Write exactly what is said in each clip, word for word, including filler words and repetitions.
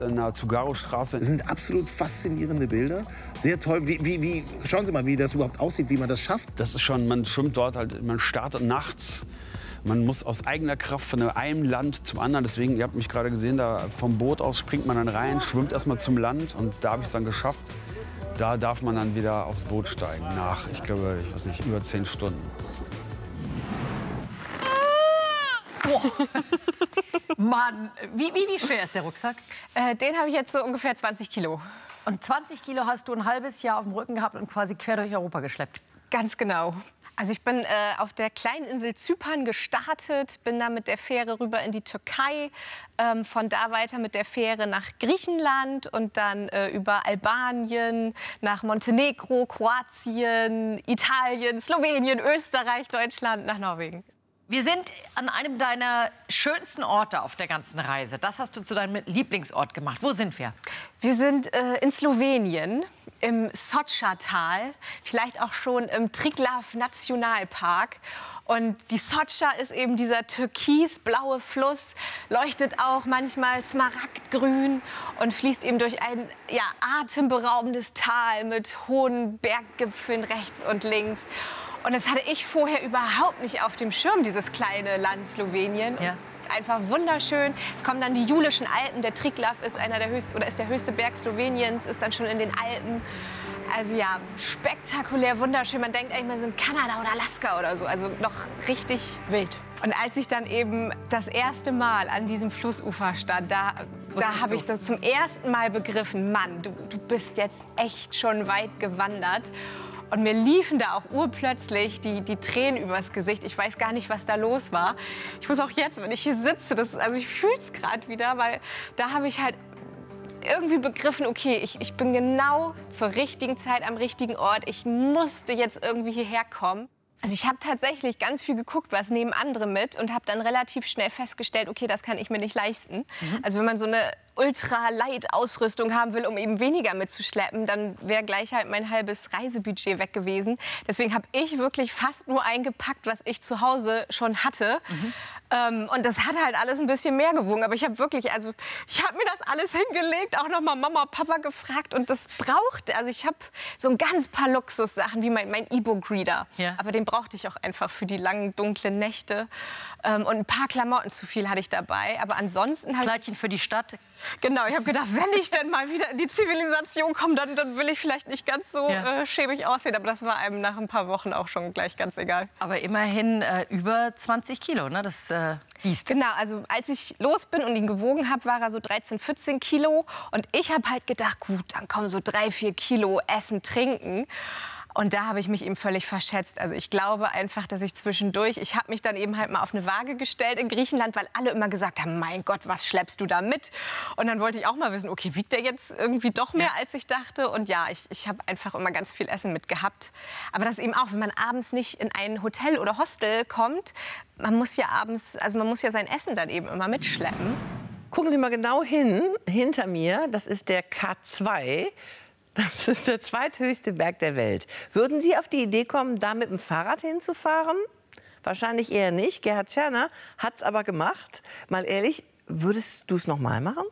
In der Tsugaru-Straße. Das sind absolut faszinierende Bilder. Sehr toll. Wie, wie, wie, schauen Sie mal, wie das überhaupt aussieht, wie man das schafft. Das ist schon, man schwimmt dort halt, man startet nachts. Man muss aus eigener Kraft von einem Land zum anderen. Deswegen, ihr habt mich gerade gesehen, da vom Boot aus springt man dann rein, schwimmt erstmal zum Land. Und da habe ich es dann geschafft. Da darf man dann wieder aufs Boot steigen. Nach, ich glaube, ich weiß nicht, über zehn Stunden. Mann, wie, wie, wie schwer ist der Rucksack? Äh, den habe ich jetzt so ungefähr zwanzig Kilo. Und zwanzig Kilo hast du ein halbes Jahr auf dem Rücken gehabt und quasi quer durch Europa geschleppt. Ganz genau. Also ich bin äh, auf der kleinen Insel Zypern gestartet, bin dann mit der Fähre rüber in die Türkei, ähm, von da weiter mit der Fähre nach Griechenland und dann äh, über Albanien, nach Montenegro, Kroatien, Italien, Slowenien, Österreich, Deutschland, nach Norwegen. Wir sind an einem deiner schönsten Orte auf der ganzen Reise. Das hast du zu deinem Lieblingsort gemacht. Wo sind wir? Wir sind äh, in Slowenien, im Sotscha-Tal, vielleicht auch schon im Triglav-Nationalpark. Und die Sotscha ist eben dieser türkisblaue Fluss, leuchtet auch manchmal smaragdgrün und fließt eben durch ein ja, atemberaubendes Tal mit hohen Berggipfeln rechts und links. Und das hatte ich vorher überhaupt nicht auf dem Schirm, dieses kleine Land Slowenien. Ja. Einfach wunderschön. Es kommen dann die Julischen Alpen. Der Triglav ist einer der höchsten, oder ist der höchste Berg Sloweniens, ist dann schon in den Alpen. Also ja, spektakulär, wunderschön. Man denkt eigentlich, wir sind Kanada oder Alaska oder so. Also noch richtig wild. Und als ich dann eben das erste Mal an diesem Flussufer stand, da, da habe ich das zum ersten Mal begriffen. Mann, du, du bist jetzt echt schon weit gewandert. Und mir liefen da auch urplötzlich die, die Tränen übers Gesicht. Ich weiß gar nicht, was da los war. Ich muss auch jetzt, wenn ich hier sitze, das, also ich fühle es gerade wieder, weil da habe ich halt irgendwie begriffen, okay, ich, ich bin genau zur richtigen Zeit am richtigen Ort. Ich musste jetzt irgendwie hierher kommen. Also ich habe tatsächlich ganz viel geguckt, was nehmen andere mit und habe dann relativ schnell festgestellt, okay, das kann ich mir nicht leisten. Mhm. Also wenn man so eine Ultra-Light-Ausrüstung haben will, um eben weniger mitzuschleppen, dann wäre gleich halt mein halbes Reisebudget weg gewesen. Deswegen habe ich wirklich fast nur eingepackt, was ich zu Hause schon hatte. Mhm. Ähm, und das hat halt alles ein bisschen mehr gewogen. Aber ich habe wirklich, also ich habe mir das alles hingelegt, auch noch mal Mama, Papa gefragt und das brauchte. Also ich habe so ein ganz paar Luxussachen wie mein, mein E-Book-Reader. Ja. Aber den brauchte ich auch einfach für die langen, dunklen Nächte. Ähm, und ein paar Klamotten zu viel hatte ich dabei. Aber ansonsten habe Kleidchen für die Stadt. Genau, ich habe gedacht, wenn ich denn mal wieder in die Zivilisation komme, dann, dann will ich vielleicht nicht ganz so ja. äh, schäbig aussehen. Aber das war einem nach ein paar Wochen auch schon gleich ganz egal. Aber immerhin äh, über zwanzig Kilo, ne? Das äh, hieß. Genau, also als ich los bin und ihn gewogen habe, war er so dreizehn, vierzehn Kilo. Und ich habe halt gedacht, gut, dann kommen so drei, vier Kilo Essen, Trinken. Und da habe ich mich eben völlig verschätzt. Also ich glaube einfach, dass ich zwischendurch, ich habe mich dann eben halt mal auf eine Waage gestellt in Griechenland, weil alle immer gesagt haben, mein Gott, was schleppst du da mit? Und dann wollte ich auch mal wissen, okay, wiegt der jetzt irgendwie doch mehr, als ich dachte? Und ja, ich, ich habe einfach immer ganz viel Essen mitgehabt. Aber das eben auch, wenn man abends nicht in ein Hotel oder Hostel kommt, man muss ja abends, also man muss ja sein Essen dann eben immer mitschleppen. Gucken Sie mal genau hin, hinter mir, das ist der K zwei. Das ist der zweithöchste Berg der Welt. Würden Sie auf die Idee kommen, da mit dem Fahrrad hinzufahren? Wahrscheinlich eher nicht. Gerhard Tscherner hat es aber gemacht. Mal ehrlich, würdest du es noch mal machen?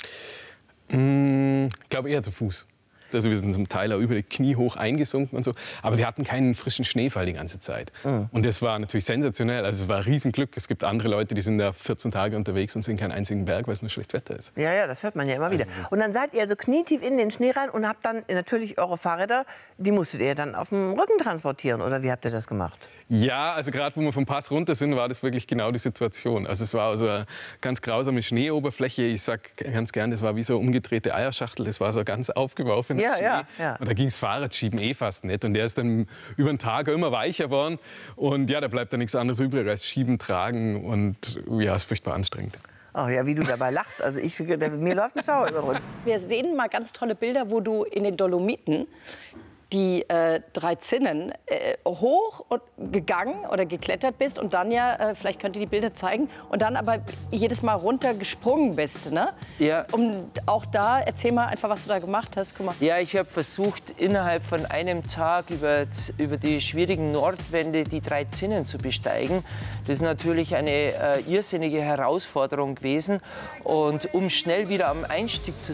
Mm, ich glaube eher zu Fuß. Also wir sind zum Teil auch über die Knie hoch eingesunken und so. Aber wir hatten keinen frischen Schneefall die ganze Zeit. Mhm. Und das war natürlich sensationell. Also es war ein Riesenglück. Es gibt andere Leute, die sind da vierzehn Tage unterwegs und sehen keinen einzigen Berg, weil es nur schlecht Wetter ist. Ja, ja, das hört man ja immer wieder. Also, und dann seid ihr so knietief in den Schnee rein und habt dann natürlich eure Fahrräder, die musstet ihr dann auf dem Rücken transportieren. Oder wie habt ihr das gemacht? Ja, also gerade wo wir vom Pass runter sind, war das wirklich genau die Situation. Also es war also eine ganz grausame Schneeoberfläche. Ich sag ganz gern, das war wie so eine umgedrehte Eierschachtel. Das war so ganz aufgeworfen. Ja, Schnee. ja, ja. Und da ging das Fahrradschieben eh fast nicht. Und der ist dann über den Tag immer weicher geworden. Und ja, da bleibt dann nichts anderes übrig als Schieben, Tragen. Und ja, es ist furchtbar anstrengend. Oh ja, wie du dabei lachst. Also ich, mir läuft ein Schauer über den Rücken. Wir sehen mal ganz tolle Bilder, wo du in den Dolomiten die äh, drei Zinnen äh, hoch und gegangen oder geklettert bist und dann ja, äh, vielleicht könnt ihr die Bilder zeigen, und dann aber jedes Mal runtergesprungen bist, ne? Ja. Und auch da, erzähl mal einfach, was du da gemacht hast. Guck mal. Ja, ich habe versucht, innerhalb von einem Tag über, über die schwierigen Nordwände die drei Zinnen zu besteigen. Das ist natürlich eine äh, irrsinnige Herausforderung gewesen. Und um schnell wieder am Einstieg zu